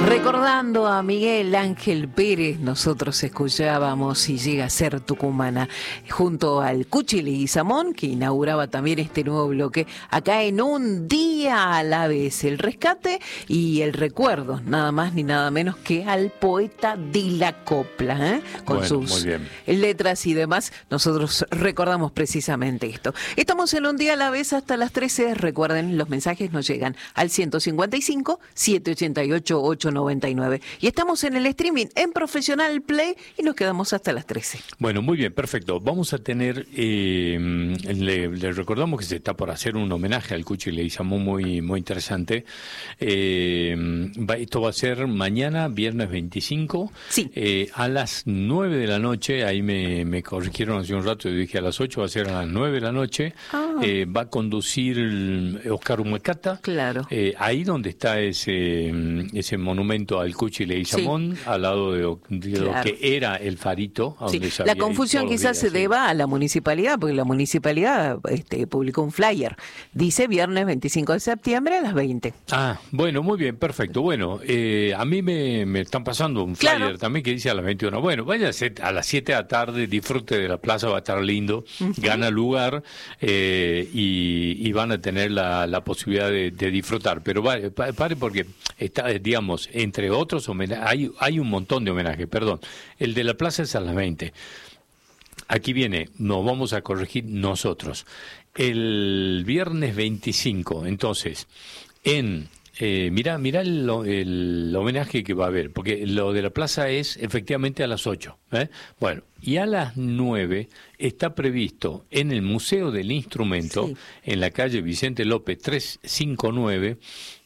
Recordando a Miguel Ángel Pérez, nosotros escuchábamos Si llega a ser tucumana, junto al Cuchi Leguizamón, que inauguraba también este nuevo bloque, acá en Un Día a la Vez, el rescate y el recuerdo, nada más ni nada menos que al poeta de la copla, con sus letras y demás. Nosotros recordamos precisamente esto. Estamos en Un Día a la Vez hasta las 13, recuerden, los mensajes nos llegan al 155-788-899. Y estamos en el streaming en Profesional Play y nos quedamos hasta las 13. Bueno, muy bien, perfecto. Vamos a tener, le recordamos que se está por hacer un homenaje al Cuchi Leguizamón muy interesante. Esto va a ser mañana, viernes 25, sí. A las 9 de la noche, ahí me corrigieron hace un rato, yo dije a las 8, va a ser a las 9 de la noche. Va a conducir Oscar Humecata. Claro. Ahí donde está ese monumento al Cuchi Leguizamón, al lado de lo que era el farito. A donde la confusión quizás se deba a la municipalidad, porque la municipalidad publicó un flyer. Dice viernes 25 de septiembre a las 20. Ah, bueno, muy bien, perfecto. Bueno, a mí me están pasando un flyer también que dice a las 21. Bueno, váyase a las 7 de la tarde, disfrute de la plaza, va a estar lindo, gana lugar y van a tener la posibilidad de disfrutar. Pero pare porque está, digamos, entre otros homenajes, hay un montón de homenajes, perdón. El de la plaza es a las 20. Aquí viene, nos vamos a corregir nosotros. El viernes 25, entonces, mirá el homenaje que va a haber, porque lo de la plaza es efectivamente a las 8. Bueno, y a las 9 está previsto en el Museo del Instrumento, en la calle Vicente López 359,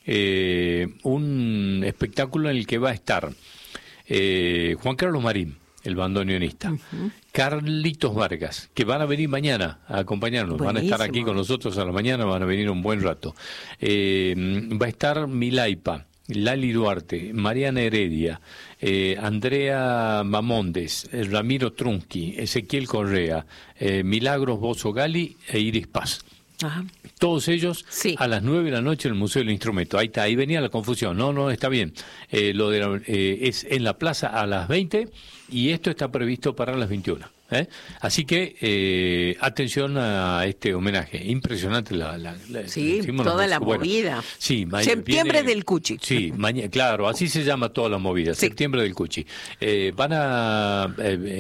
un espectáculo en el que va a estar Juan Carlos Marín, el bandoneonista, Carlitos Vargas, que van a venir mañana a acompañarnos. Buenísimo. Van a estar aquí con nosotros a la mañana, van a venir un buen rato. Va a estar Milaipa, Lali Duarte, Mariana Heredia, Andrea Mamondes, Ramiro Trunski, Ezequiel Correa, Milagros Bozo Gali e Iris Paz. Ajá. Todos ellos a las 9 de la noche en el Museo del Instrumento. Ahí está, ahí venía la confusión. No, está bien. Es en la plaza a las 20 y esto está previsto para las 21. Así que atención a este homenaje. Impresionante toda la movida. Sí, Septiembre del Cuchi. Sí, claro, así se llama toda la movida. Septiembre del Cuchi. Van a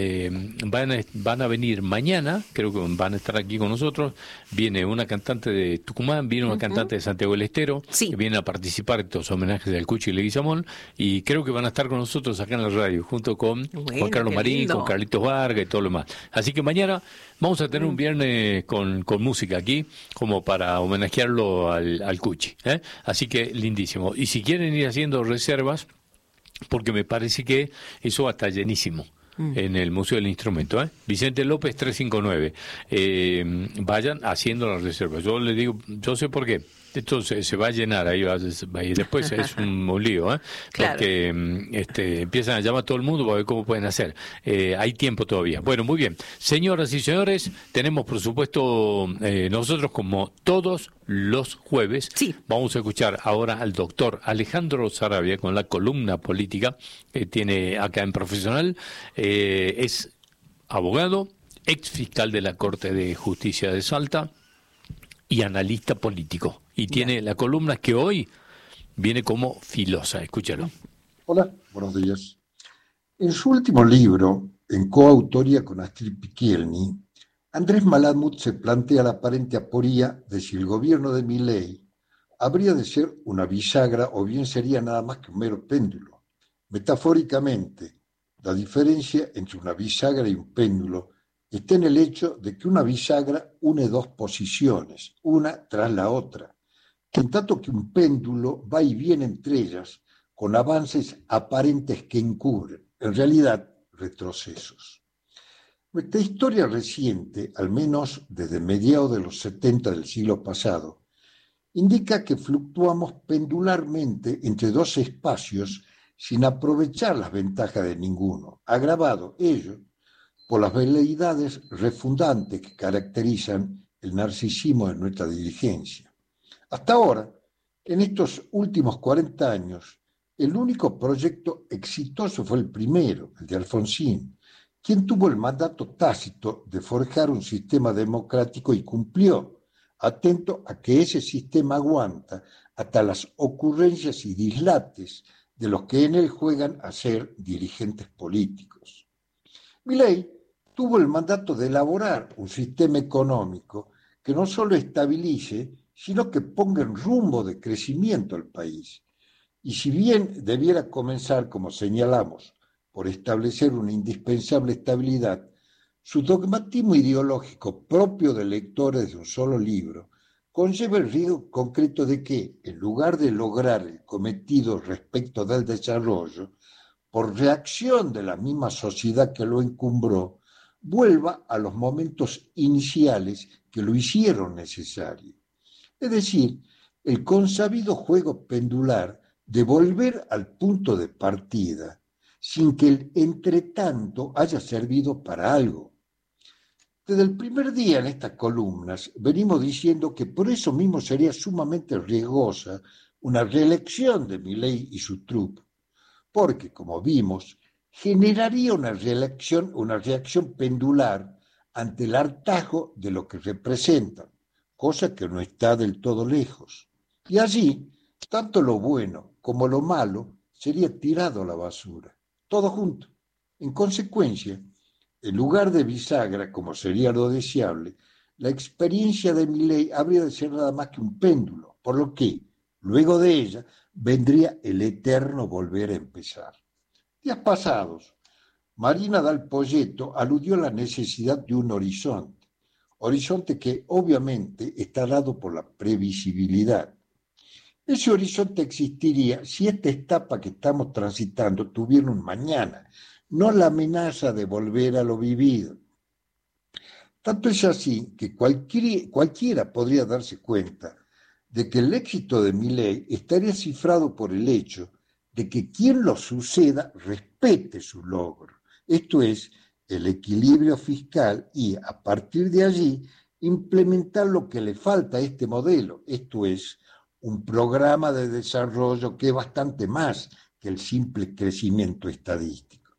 venir mañana, creo que van a estar aquí con nosotros. Viene una cantante de Tucumán, viene una cantante de Santiago del Estero, que viene a participar en estos homenajes del Cuchi Leguizamón, y creo que van a estar con nosotros acá en la radio, junto con Juan Carlos Marín, con Carlitos Vargas y todo lo demás. Así que mañana vamos a tener un viernes con música aquí, como para homenajearlo al Cuchi. Así que lindísimo. Y si quieren ir haciendo reservas, porque me parece que eso va a estar llenísimo en el Museo del Instrumento, Vicente López 359. Vayan haciendo las reservas. Yo les digo, yo sé por qué. Esto se va a llenar ahí y después es un lío, porque empiezan a llamar a todo el mundo para ver cómo pueden hacer. Hay tiempo todavía. Bueno, muy bien. Señoras y señores, tenemos por supuesto nosotros, como todos los jueves, vamos a escuchar ahora al doctor Alejandro Saravia con la columna política que tiene acá en Profesional. Es abogado, ex fiscal de la Corte de Justicia de Salta y analista político. Y tiene la columna que hoy viene como filosa. Escúchalo. Hola, buenos días. En su último libro, en coautoría con Astrid Picchielni, Andrés Malamud se plantea la aparente aporía de si el gobierno de Milei habría de ser una bisagra o bien sería nada más que un mero péndulo. Metafóricamente, la diferencia entre una bisagra y un péndulo está en el hecho de que una bisagra une dos posiciones, una tras la otra, en tanto que un péndulo va y viene entre ellas con avances aparentes que encubren, en realidad, retrocesos. Nuestra historia reciente, al menos desde mediados de los 70 del siglo pasado, indica que fluctuamos pendularmente entre dos espacios sin aprovechar las ventajas de ninguno, agravado ello por las veleidades refundantes que caracterizan el narcisismo de nuestra dirigencia. Hasta ahora, en estos últimos 40 años, El único proyecto exitoso fue el primero, el de Alfonsín, quien tuvo el mandato tácito de forjar un sistema democrático y cumplió, atento a que ese sistema aguanta hasta las ocurrencias y dislates de los que en él juegan a ser dirigentes políticos. Milei tuvo el mandato de elaborar un sistema económico que no solo estabilice, sino que ponga en rumbo de crecimiento al país. Y si bien debiera comenzar, como señalamos, por establecer una indispensable estabilidad, su dogmatismo ideológico propio de lectores de un solo libro conlleva el riesgo concreto de que, en lugar de lograr el cometido respecto del desarrollo, por reacción de la misma sociedad que lo encumbró, vuelva a los momentos iniciales que lo hicieron necesario. Es decir, el consabido juego pendular de volver al punto de partida, sin que el entretanto haya servido para algo. Desde el primer día en estas columnas venimos diciendo que por eso mismo sería sumamente riesgosa una reelección de Milei y su trupe, porque, como vimos, generaría una reacción pendular ante el hartazgo de lo que representan, cosa que no está del todo lejos. Y allí, tanto lo bueno como lo malo sería tirado a la basura, todo junto. En consecuencia, en lugar de bisagra, como sería lo deseable, la experiencia de Milei habría de ser nada más que un péndulo, por lo que, luego de ella, vendría el eterno volver a empezar. Días pasados, Marina Dal Poyetto aludió a la necesidad de un horizonte que obviamente está dado por la previsibilidad. Ese horizonte existiría si esta etapa que estamos transitando tuviera un mañana, no la amenaza de volver a lo vivido. Tanto es así que cualquiera podría darse cuenta de que el éxito de Milei estaría cifrado por el hecho de que quien lo suceda respete su logro, esto es, el equilibrio fiscal y, a partir de allí, implementar lo que le falta a este modelo, esto es, un programa de desarrollo que es bastante más que el simple crecimiento estadístico.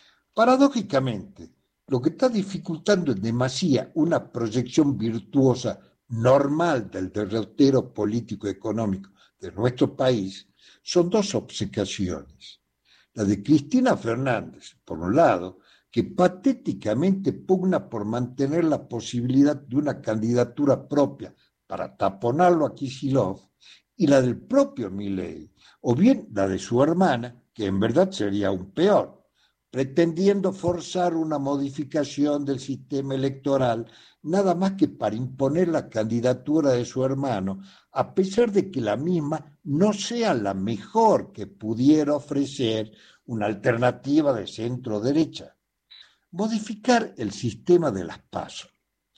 Paradójicamente, lo que está dificultando en demasía una proyección virtuosa normal del derrotero político-económico de nuestro país son dos obcecaciones. La de Cristina Fernández, por un lado, que patéticamente pugna por mantener la posibilidad de una candidatura propia para taponarlo a Kicillof, y la del propio Milei, o bien la de su hermana, que en verdad sería aún peor, pretendiendo forzar una modificación del sistema electoral nada más que para imponer la candidatura de su hermano, a pesar de que la misma no sea la mejor que pudiera ofrecer una alternativa de centro-derecha. Modificar el sistema de las PASO,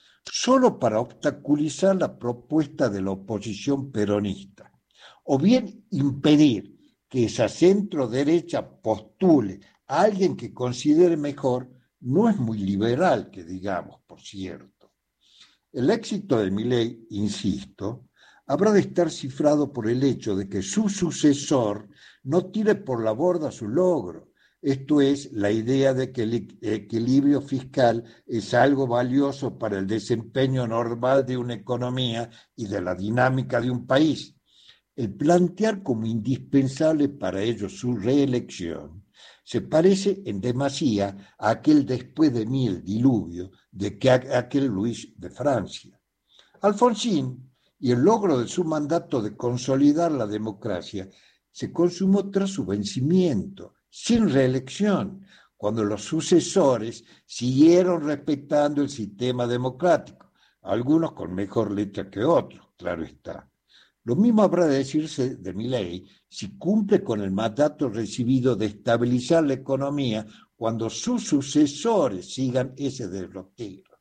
solo para obstaculizar la propuesta de la oposición peronista, o bien impedir que esa centro-derecha postule a alguien que considere mejor, no es muy liberal, que digamos, por cierto. El éxito de Milei, insisto, habrá de estar cifrado por el hecho de que su sucesor no tire por la borda su logro, esto es, la idea de que el equilibrio fiscal es algo valioso para el desempeño normal de una economía y de la dinámica de un país. El plantear como indispensable para ello su reelección se parece en demasía a aquel después de mí el diluvio de aquel Luis de Francia. Alfonsín y el logro de su mandato de consolidar la democracia se consumó tras su vencimiento, sin reelección, cuando los sucesores siguieron respetando el sistema democrático, algunos con mejor letra que otros, claro está. Lo mismo habrá de decirse de Milei si cumple con el mandato recibido de estabilizar la economía cuando sus sucesores sigan ese derrotero.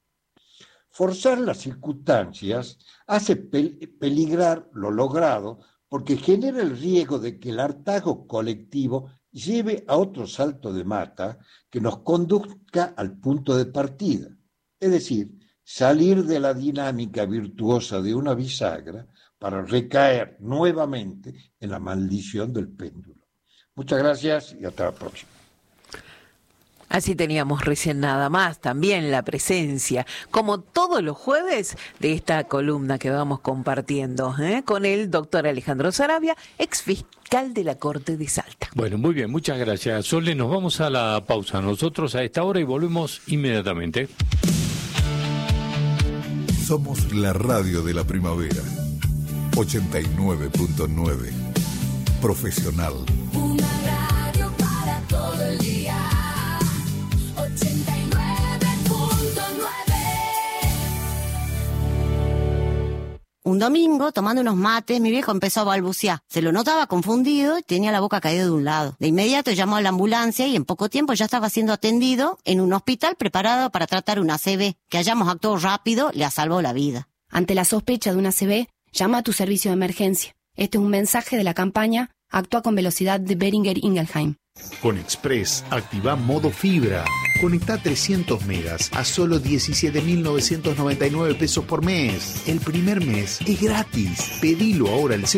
Forzar las circunstancias hace peligrar lo logrado porque genera el riesgo de que el hartazgo colectivo lleve a otro salto de mata que nos conduzca al punto de partida, es decir, salir de la dinámica virtuosa de una bisagra para recaer nuevamente en la maldición del péndulo. Muchas gracias y hasta la próxima. Así teníamos recién nada más, también la presencia, como todos los jueves, de esta columna que vamos compartiendo con el doctor Alejandro Saravia, ex fiscal de la Corte de Salta. Bueno, muy bien, muchas gracias. Sole, nos vamos a la pausa nosotros a esta hora y volvemos inmediatamente. Somos la radio de la primavera, 89.9, profesional. Una radio para todo el día. 89.9. Un domingo, tomando unos mates, mi viejo empezó a balbucear. Se lo notaba confundido y tenía la boca caída de un lado. De inmediato llamó a la ambulancia y en poco tiempo ya estaba siendo atendido en un hospital preparado para tratar una ACV. Que hayamos actuado rápido le ha salvado la vida. Ante la sospecha de una ACV, llama a tu servicio de emergencia. Este es un mensaje de la campaña Actúa con velocidad de Boehringer Ingelheim. Con Express, activa modo fibra. Conecta 300 megas a solo 17.999 pesos por mes. El primer mes es gratis. Pedilo ahora al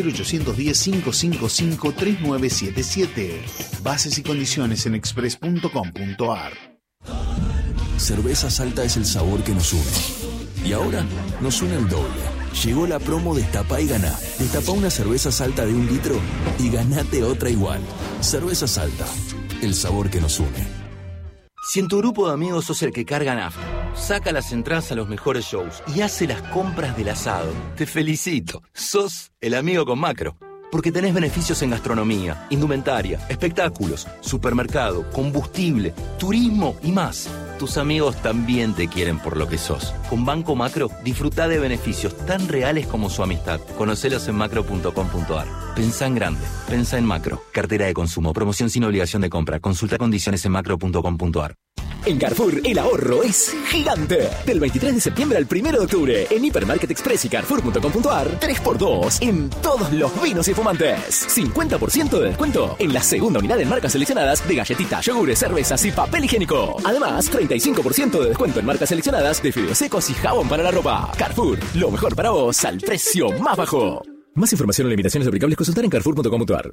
0810-555-3977. Bases y condiciones en express.com.ar. Cerveza Salta es el sabor que nos une. Y ahora nos une el doble. Llegó la promo Destapá y Ganá. Destapá una cerveza Salta de 1 litro y ganate otra igual. Cerveza Salta, el sabor que nos une. Si en tu grupo de amigos sos el que carga nafta, saca las entradas a los mejores shows y hace las compras del asado, te felicito. Sos el amigo con Macro. Porque tenés beneficios en gastronomía, indumentaria, espectáculos, supermercado, combustible, turismo y más. Tus amigos también te quieren por lo que sos. Con Banco Macro, disfrutá de beneficios tan reales como su amistad. Conocelos en macro.com.ar. Pensá en grande. Pensá en Macro. Cartera de consumo. Promoción sin obligación de compra. Consulta condiciones en macro.com.ar. En Carrefour, el ahorro es gigante. Del 23 de septiembre al 1 de octubre, en Hipermarket Express y Carrefour.com.ar, 3x2 en todos los vinos y fumantes. 50% de descuento en la segunda unidad en marcas seleccionadas de galletitas, yogures, cervezas y papel higiénico. Además, 35% de descuento en marcas seleccionadas de fideos secos y jabón para la ropa. Carrefour, lo mejor para vos al precio más bajo. Más información o limitaciones aplicables, consultar en Carrefour.com.ar.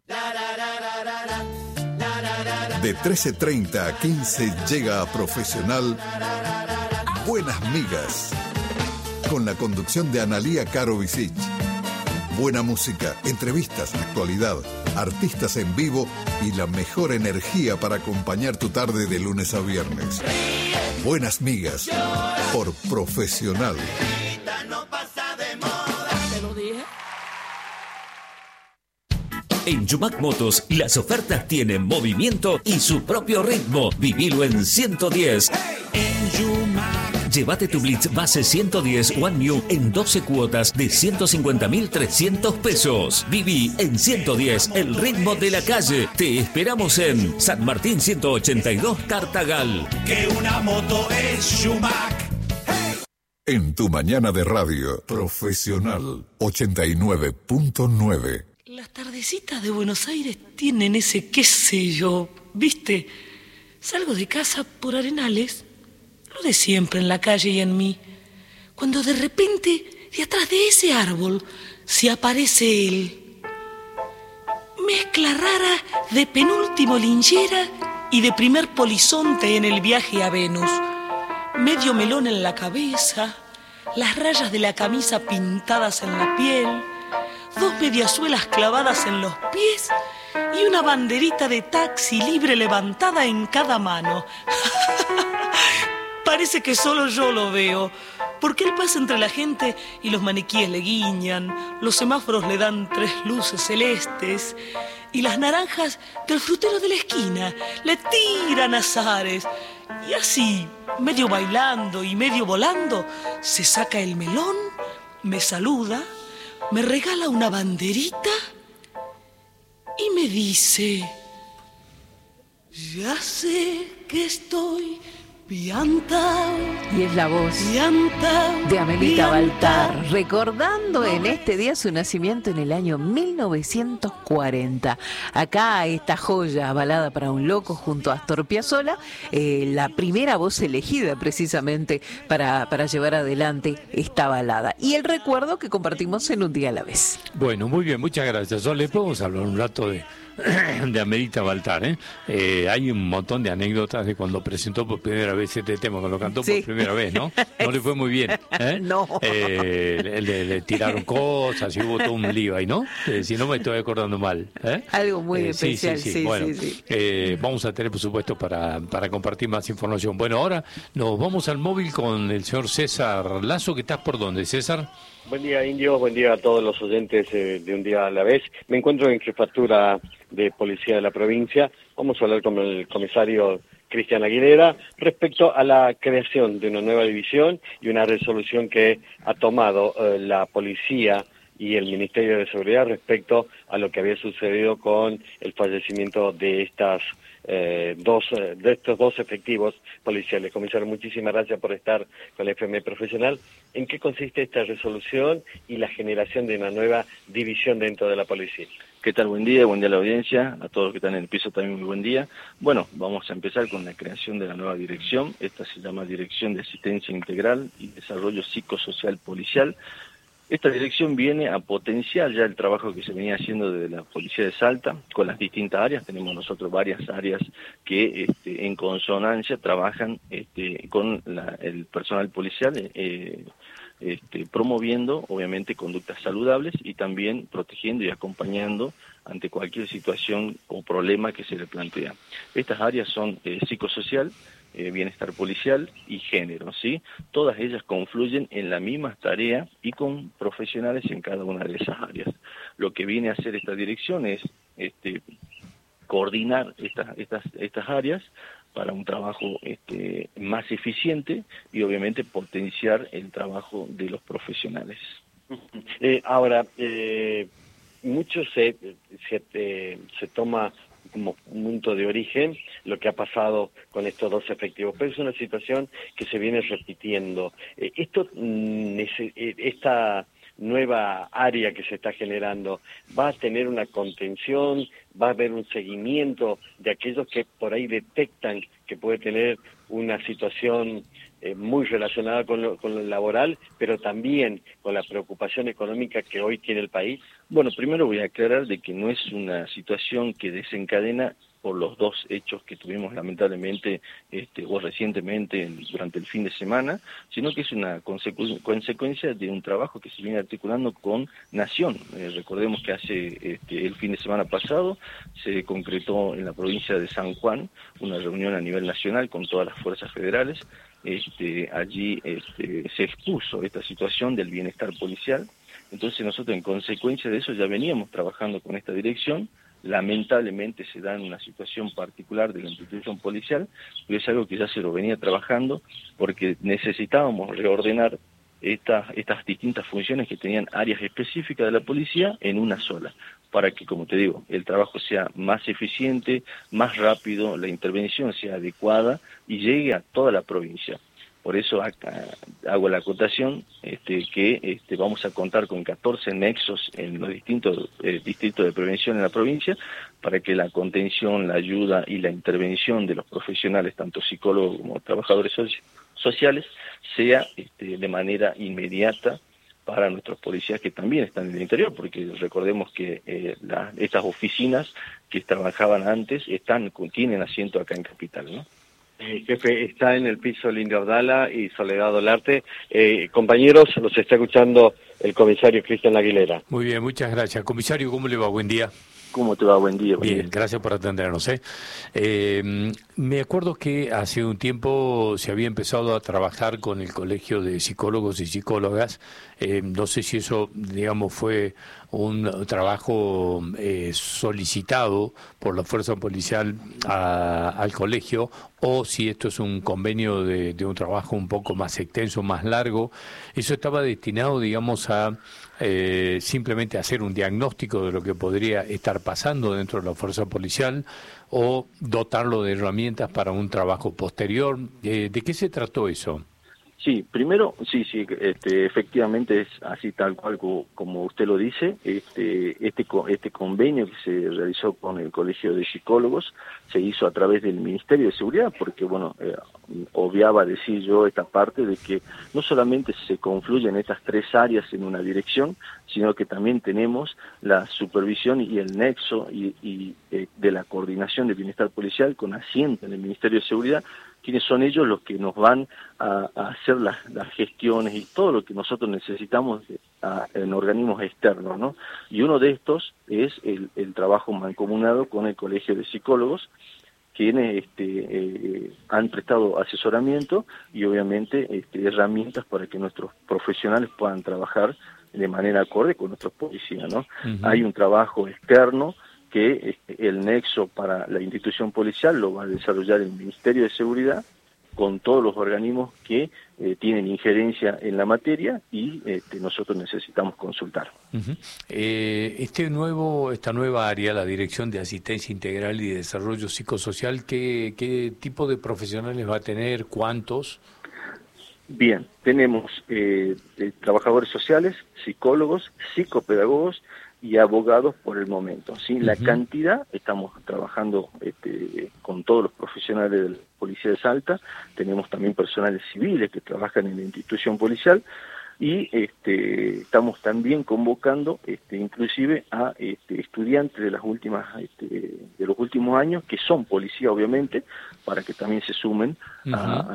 De 13:30 a 15 llega a Profesional Buenas Migas, con la conducción de Analía Caro Visich. Buena música, entrevistas, actualidad, artistas en vivo y la mejor energía para acompañar tu tarde de lunes a viernes. Buenas Migas, por Profesional. En Yumac Motos, las ofertas tienen movimiento y su propio ritmo. Vivilo en 110. En Yumac. Llévate tu Blitz base 110 One New en 12 cuotas de 150.300 pesos. Viví en 110, el ritmo de la calle. Te esperamos en San Martín 182 Tartagal. Que una moto es Yumac. En tu mañana de radio, Profesional 89.9. Las tardecitas de Buenos Aires tienen ese qué sé yo, ¿viste? Salgo de casa por Arenales, lo de siempre en la calle y en mí, cuando de repente, de atrás de ese árbol, se aparece él. Mezcla rara de penúltimo linchera y de primer polizonte en el viaje a Venus. Medio melón en la cabeza, las rayas de la camisa pintadas en la piel, 2 mediasuelas clavadas en los pies y una banderita de taxi libre levantada en cada mano. Parece que solo yo lo veo, porque él pasa entre la gente y los maniquíes le guiñan, los semáforos le dan 3 luces celestes y las naranjas del frutero de la esquina le tiran azares. Y así, medio bailando y medio volando, se saca el melón, me saluda, me regala una banderita y me dice: ya sé que estoy piantao. Y es la voz de Amelita Baltar, recordando en este día su nacimiento en el año 1940. Acá esta joya, Balada para un loco, junto a Astor Piazzolla, la primera voz elegida precisamente para llevar adelante esta balada. Y el recuerdo que compartimos en Un Día a la Vez. Bueno, muy bien, muchas gracias. Sole, podemos hablar un rato de de Amerita Baltar, hay un montón de anécdotas de cuando presentó por primera vez este tema, cuando lo cantó por primera vez, ¿no? No le fue muy bien, No. Le tiraron cosas y hubo todo un lío ahí, ¿no? Si no me estoy acordando mal. Algo muy especial, sí. Bueno, vamos a tener, por supuesto, para compartir más información. Bueno, ahora nos vamos al móvil con el señor César Lazo, que estás por dónde, César. Buen día, Indio, buen día a todos los oyentes de Un Día a la Vez. Me encuentro en Jefatura de Policía de la provincia. Vamos a hablar con el comisario Cristian Aguilera respecto a la creación de una nueva división y una resolución que ha tomado la policía y el Ministerio de Seguridad respecto a lo que había sucedido con el fallecimiento de estos dos efectivos policiales. Comisario, muchísimas gracias por estar con la FM Profesional. ¿En qué consiste esta resolución y la generación de una nueva división dentro de la policía? ¿Qué tal? Buen día a la audiencia, a todos los que están en el piso también muy buen día. Bueno, vamos a empezar con la creación de la nueva dirección. Esta se llama Dirección de Asistencia Integral y Desarrollo Psicosocial Policial. Esta dirección viene a potenciar ya el trabajo que se venía haciendo desde la Policía de Salta con las distintas áreas. Tenemos nosotros varias áreas que en consonancia trabajan con el personal policial, promoviendo obviamente conductas saludables y también protegiendo y acompañando ante cualquier situación o problema que se le plantea. Estas áreas son psicosocial, bienestar policial y género, ¿sí? Todas ellas confluyen en la misma tarea y con profesionales en cada una de esas áreas. Lo que viene a hacer esta dirección es coordinar estas áreas para un trabajo más eficiente y obviamente potenciar el trabajo de los profesionales. Ahora, mucho se toma como punto de origen lo que ha pasado con estos dos efectivos, pero es una situación que se viene repitiendo. Esta nueva área que se está generando, ¿va a tener una contención? ¿Va a haber un seguimiento de aquellos que por ahí detectan que puede tener una situación muy relacionada con lo laboral, pero también con la preocupación económica que hoy tiene el país? Bueno, primero voy a aclarar de que no es una situación que desencadena por los dos hechos que tuvimos lamentablemente o recientemente durante el fin de semana, sino que es una consecuencia de un trabajo que se viene articulando con Nación. Recordemos que hace el fin de semana pasado se concretó en la provincia de San Juan una reunión a nivel nacional con todas las fuerzas federales. Allí se expuso esta situación del bienestar policial. Entonces nosotros en consecuencia de eso ya veníamos trabajando con esta dirección. Lamentablemente se da en una situación particular de la institución policial, pero es algo que ya se lo venía trabajando porque necesitábamos reordenar estas distintas funciones que tenían áreas específicas de la policía en una sola, para que, como te digo, el trabajo sea más eficiente, más rápido, la intervención sea adecuada y llegue a toda la provincia. Por eso hago la acotación que vamos a contar con 14 nexos en los distintos distritos de prevención en la provincia para que la contención, la ayuda y la intervención de los profesionales, tanto psicólogos como trabajadores sociales, sea de manera inmediata para nuestros policías que también están en el interior, porque recordemos que estas oficinas que trabajaban antes tienen asiento acá en Capital, ¿no? Jefe, está en el piso Linda Abdala y Soledad Olarte. Compañeros, los está escuchando el comisario Cristian Aguilera. Muy bien, muchas gracias. Comisario, ¿cómo le va? Buen día. ¿Cómo te va? Buen día. Bien, gracias por atendernos. Me acuerdo que hace un tiempo se había empezado a trabajar con el Colegio de Psicólogos y Psicólogas. No sé si eso, digamos, fue un trabajo solicitado por la fuerza policial al colegio, o si esto es un convenio de un trabajo un poco más extenso, más largo. Eso estaba destinado, digamos, a simplemente hacer un diagnóstico de lo que podría estar pasando dentro de la fuerza policial o dotarlo de herramientas para un trabajo posterior. ¿De qué se trató eso? Sí, primero, sí, efectivamente es así tal cual como usted lo dice. Este convenio que se realizó con el Colegio de Psicólogos se hizo a través del Ministerio de Seguridad, porque bueno, obviaba decir yo esta parte de que no solamente se confluyen estas tres áreas en una dirección, sino que también tenemos la supervisión y el nexo y de la coordinación del bienestar policial con asiento en el Ministerio de Seguridad, quienes son ellos los que nos van a hacer las gestiones y todo lo que nosotros necesitamos en organismos externos, ¿no? Y uno de estos es el trabajo mancomunado con el Colegio de Psicólogos, quienes han prestado asesoramiento y obviamente herramientas para que nuestros profesionales puedan trabajar de manera acorde con nuestros policías, ¿no? Uh-huh. Hay un trabajo externo que el nexo para la institución policial lo va a desarrollar el Ministerio de Seguridad con todos los organismos que tienen injerencia en la materia y nosotros necesitamos consultar. Uh-huh. Esta nueva área, la Dirección de Asistencia Integral y Desarrollo Psicosocial, ¿qué tipo de profesionales va a tener? ¿Cuántos? Bien, tenemos trabajadores sociales, psicólogos, psicopedagogos y abogados por el momento, ¿sí? La cantidad, estamos trabajando con todos los profesionales de la Policía de Salta, tenemos también personales civiles que trabajan en la institución policial y estamos también convocando inclusive a estudiantes de las últimas de los últimos años que son policía obviamente para que también se sumen a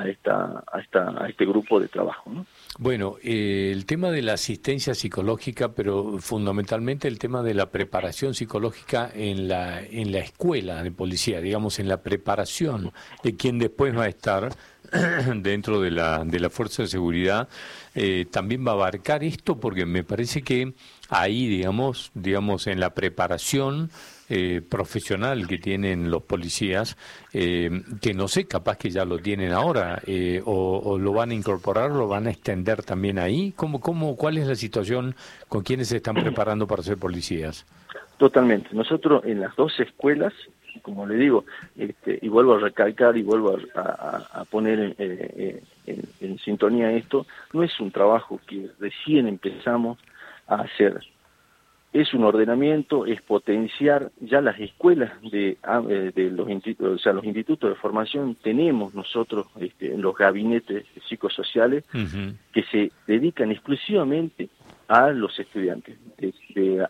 este grupo de trabajo, ¿no? Bueno, el tema de la asistencia psicológica, pero fundamentalmente el tema de la preparación psicológica en la escuela de policía, digamos, en la preparación de quien después va a estar dentro de la fuerza de seguridad, también va a abarcar esto, porque me parece que ahí, digamos, en la preparación profesional que tienen los policías, que no sé, capaz que ya lo tienen ahora, o lo van a incorporar, lo van a extender también ahí. ¿Cuál es la situación con quienes se están preparando para ser policías? Totalmente. Nosotros en las dos escuelas, como le digo, y vuelvo a recalcar y vuelvo a poner en sintonía esto, no es un trabajo que recién empezamos a hacer. Es un ordenamiento, es potenciar ya las escuelas de los institutos, o sea, los institutos de formación. Tenemos nosotros en los gabinetes psicosociales que se dedican exclusivamente a los estudiantes de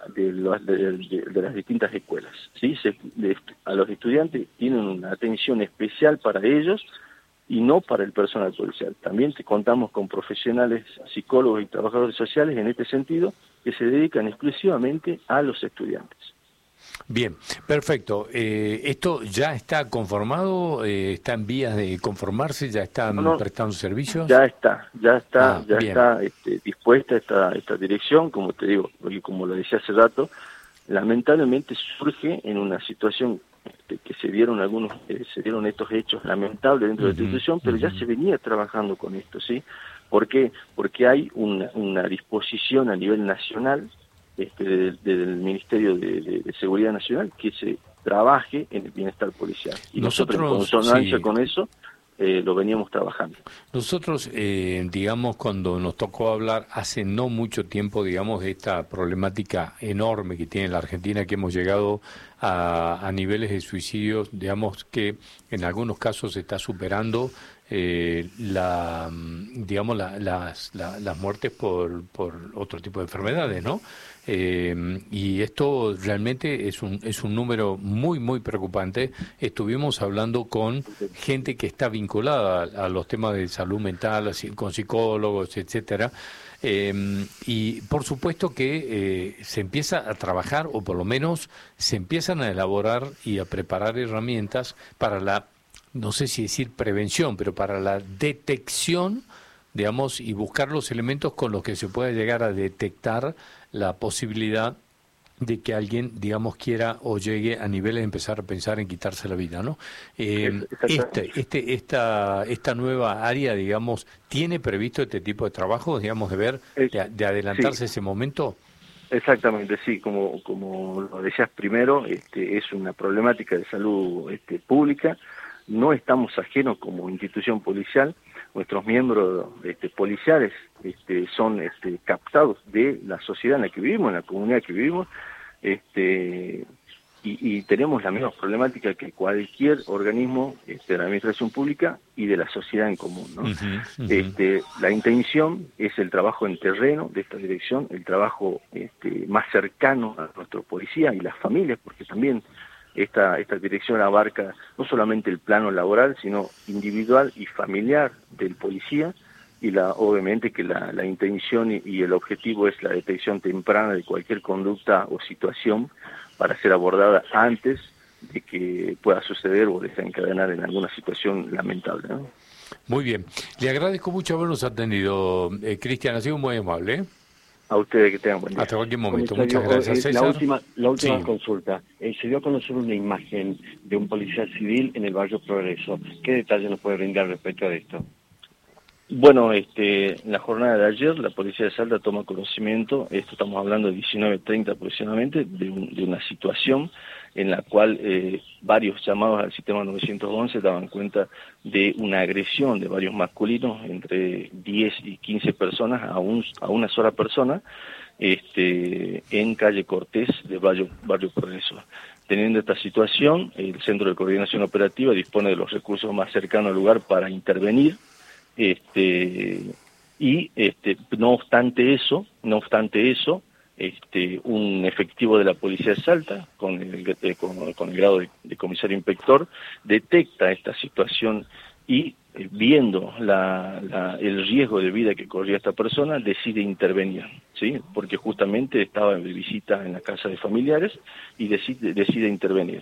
las distintas escuelas, ¿sí? A los estudiantes tienen una atención especial para ellos y no para el personal policial. También contamos con profesionales psicólogos y trabajadores sociales en este sentido que se dedican exclusivamente a los estudiantes. Bien, perfecto. ¿Esto ya está conformado? ¿Está en vías de conformarse? ¿Ya están prestando servicios? Ya está dispuesta esta dirección, como te digo, porque como lo decía hace rato, lamentablemente surge en una situación que se dieron estos hechos lamentables dentro de la institución, pero ya se venía trabajando con esto, ¿sí? ¿Por qué? Porque hay una disposición a nivel nacional del Ministerio de Seguridad Nacional que se trabaje en el bienestar policial. Y nosotros en consonancia con eso lo veníamos trabajando. Nosotros, digamos, cuando nos tocó hablar hace no mucho tiempo, digamos, de esta problemática enorme que tiene la Argentina, que hemos llegado a niveles de suicidios, digamos, que en algunos casos se está superando las muertes por otro tipo de enfermedades, ¿no? Y esto realmente es un número muy, muy preocupante. Estuvimos hablando con gente que está vinculada a los temas de salud mental, con psicólogos, etcétera. Y por supuesto que se empieza a trabajar, o por lo menos se empiezan a elaborar y a preparar herramientas para la, no sé si decir prevención, pero para la detección, digamos, y buscar los elementos con los que se pueda llegar a detectar la posibilidad de que alguien, digamos, quiera o llegue a niveles de empezar a pensar en quitarse la vida, ¿no? Esta nueva área, digamos, ¿tiene previsto este tipo de trabajo, digamos, de adelantarse ese momento? Exactamente, sí, como lo decías primero, es una problemática de salud pública. no estamos ajenos como institución policial. Nuestros miembros policiales son captados de la sociedad en la que vivimos, en la comunidad que vivimos, y tenemos la misma problemática que cualquier organismo de la administración pública y de la sociedad en común, ¿no? La intención es el trabajo en terreno de esta dirección, el trabajo más cercano a nuestro policía y las familias, porque también esta dirección abarca no solamente el plano laboral, sino individual y familiar del policía, y obviamente que la intención y el objetivo es la detección temprana de cualquier conducta o situación para ser abordada antes de que pueda suceder o desencadenar en alguna situación lamentable, ¿no? Muy bien. Le agradezco mucho habernos atendido, Cristian, ha sido muy amable, ¿eh? A ustedes, que tengan buen día. Hasta cualquier momento. Comisario, Muchas gracias, César. La última Sí. consulta. Se dio a conocer una imagen de un policía civil en el barrio Progreso. ¿Qué detalle nos puede brindar respecto a esto? Bueno, en la jornada de ayer la policía de Salta toma conocimiento, estamos hablando de 19:30 aproximadamente, de una situación en la cual varios llamados al sistema 911 daban cuenta de una agresión de varios masculinos, entre 10 y 15 personas a una sola persona, en calle Cortés de barrio Progreso. Teniendo esta situación, el Centro de Coordinación Operativa dispone de los recursos más cercanos al lugar para intervenir. No obstante eso, un efectivo de la policía de Salta, con el grado de comisario inspector, detecta esta situación y, viendo el riesgo de vida que corría esta persona, decide intervenir, ¿sí? Porque justamente estaba de visita en la casa de familiares y decide intervenir.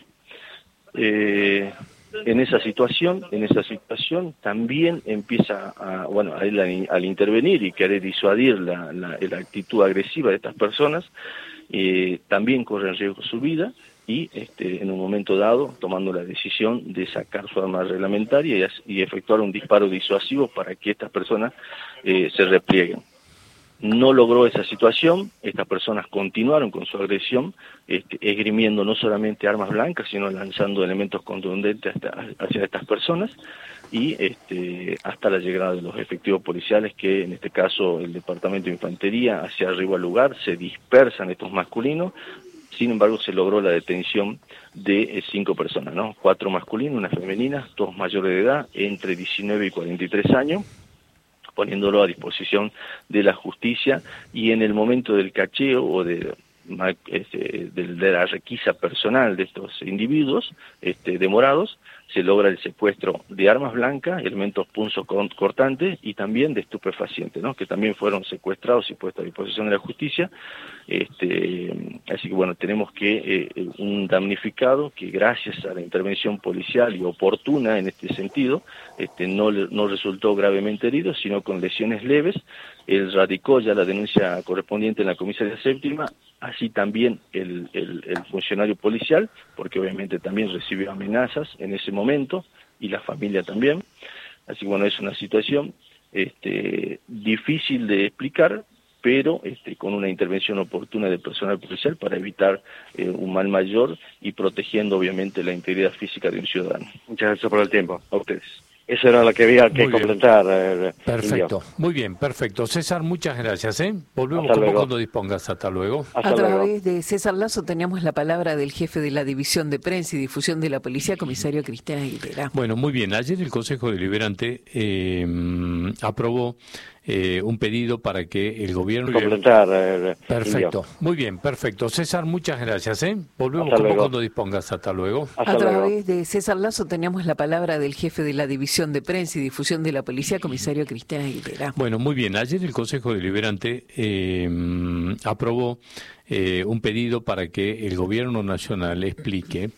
En esa situación también empieza a él al intervenir y querer disuadir la actitud agresiva de estas personas, también corre en riesgo su vida y en un momento dado tomando la decisión de sacar su arma reglamentaria y efectuar un disparo disuasivo para que estas personas se replieguen. No logró esa situación, estas personas continuaron con su agresión, esgrimiendo no solamente armas blancas, sino lanzando elementos contundentes hacia estas personas, y hasta la llegada de los efectivos policiales, que en este caso el Departamento de Infantería hacia arriba al lugar, se dispersan estos masculinos. Sin embargo, se logró la detención de 5 personas, ¿no? 4 masculinos, una femenina, 2 mayores de edad, entre 19 y 43 años, poniéndolo a disposición de la justicia, y en el momento del cacheo o de la requisa personal de estos individuos demorados, se logra el secuestro de armas blancas, elementos punzocortantes y también de estupefacientes, ¿no? Que también fueron secuestrados y puestos a disposición de la justicia. Así que bueno, tenemos que un damnificado que gracias a la intervención policial y oportuna en este sentido, no resultó gravemente herido, sino con lesiones leves. Él radicó ya la denuncia correspondiente en la comisaría séptima, así también el funcionario policial, porque obviamente también recibió amenazas en ese momento, y la familia también. Así que bueno, es una situación difícil de explicar, pero con una intervención oportuna del personal policial para evitar un mal mayor y protegiendo obviamente la integridad física de un ciudadano. Muchas gracias por el tiempo. A ustedes. Eso era lo que había que completar. Perfecto, muy bien, perfecto. César, muchas gracias. Volvemos Hasta con vos luego. cuando dispongas. Hasta luego. A través de César Lazo teníamos la palabra del jefe de la División de Prensa y Difusión de la Policía, comisario Cristian Aguilera. Bueno, muy bien. Ayer el Consejo Deliberante aprobó un pedido para que el gobierno... Completar. Perfecto, muy bien, perfecto. César, muchas gracias. Volvemos Hasta con vos luego. cuando dispongas. Hasta luego. A través de César Lazo teníamos la palabra del jefe de la División de Prensa y Difusión de la Policía, comisario Cristian Aguilera. Bueno, muy bien. Ayer el Consejo Deliberante aprobó un pedido para que el Gobierno Nacional explique